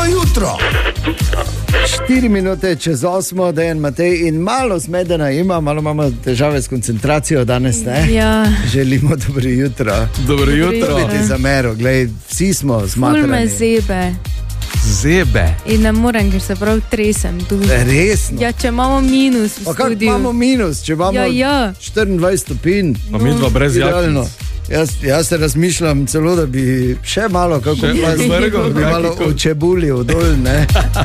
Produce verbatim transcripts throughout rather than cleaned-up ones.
jutro. Štiri minute čez osmo, Dejan Matej in malo zmedena ima, malo imamo težave s koncentracijo danes, ne? Ja. Želimo dobro jutro. Dobro jutro. To bi ti zamero, glej, vsi smo zmatrani. Ful me zebe. Zebe. In ne morem, ker se prav tresem tu. Resno? Ja, če imamo minus v Pa kak studiu. imamo minus, če imamo Ja, ja. štiriindvajset stopinj. Pa mi dva brez Idealno. jaknic. Jaz, jaz se razmišljam celo, da bi še malo, kako Še plaz, zvrgel da bi v malo jakiko. očebulil dol, ne?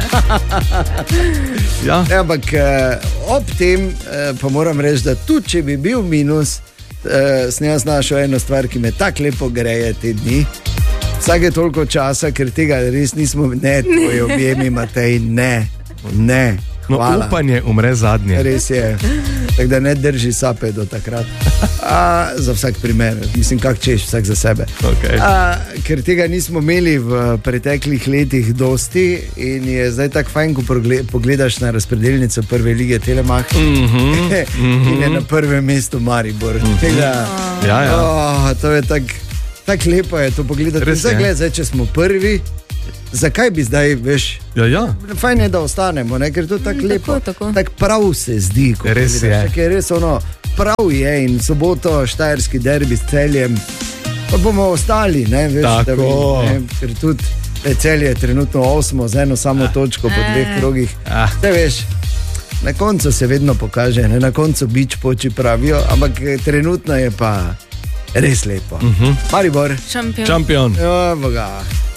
Ja. Ja, ampak eh, ob tem eh, pa moram reči, da tudi če bi bil minus, eh, sem jaz našel eno stvar, ki me tako lepo greje te dni. Vsake toliko časa, ker tega res nismo, ne, tvoji objemi, Matej, ne, ne. No, Hvala. upanje umre zadnje. Res je, tako da ne drži sape do takrat. A, za vsak primer, mislim, kak češ, vsak za sebe. Okay. A, ker tega nismo imeli v preteklih letih dosti in je zdaj tako fajn, ko progle- pogledaš na razpredelnico prve lige Telemach Mm-hmm. in je na prvem mestu Maribor. Mm-hmm. Da, Ja, ja. oh, to je tako tak lepo je to pogledati. Res Zdaj, je. gled, zdaj, če smo prvi, zakaj bi zdaj, veš, Ja, ja. fajn je, da ostanemo, ne? Ker to je tako Mm, lepo. tako, tako. Tak prav se zdi, ko Res pogledaš, je. tako je res ono, prav je in soboto štajerski derbi s Celjem, pa bomo ostali, ne, veš, da bi, Tako. ne, ker tudi le Celje je trenutno osmo z eno samo točko po dveh krogih. Ah. Te veš, na koncu se vedno pokaže, ne? Na koncu bič poči pravijo, ampak eh, trenutno je pa res lepo. Mhm. Maribor, Šampion. Šampion. ja, boga.